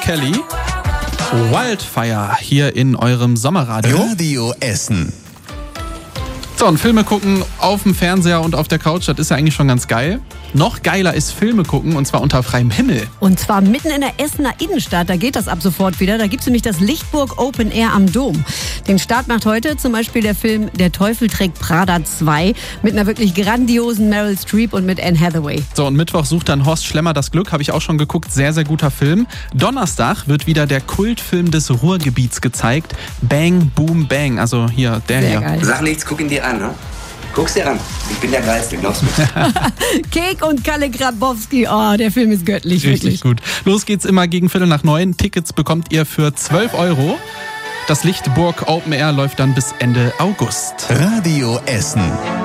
Kelly. Wildfire hier in eurem Sommerradio. Radio Essen. So, und Filme gucken auf dem Fernseher und auf der Couch, das ist ja eigentlich schon ganz geil. Noch geiler ist Filme gucken, und zwar unter freiem Himmel. Und zwar mitten in der Essener Innenstadt, da geht das ab sofort wieder. Da gibt es nämlich das Lichtburg Open Air am Dom. Den Start macht heute zum Beispiel der Film Der Teufel trägt Prada 2 mit einer wirklich grandiosen Meryl Streep und mit Anne Hathaway. So, und Mittwoch sucht dann Horst Schlemmer das Glück, habe ich auch schon geguckt, sehr, sehr guter Film. Donnerstag wird wieder der Kultfilm des Ruhrgebiets gezeigt, Bang Boom Bang, also hier, der Sehr hier. geil. Sag nichts, guck ihn dir an, ne? Guck's dir an. Ich bin der Geilste, glaubst du mir? Kek und Kalle Grabowski, oh, der Film ist göttlich. Richtig wirklich. gut. Los geht's immer gegen 8:45. Tickets bekommt ihr für 12 €. Das Lichtburg Open Air läuft dann bis Ende August. Radio Essen.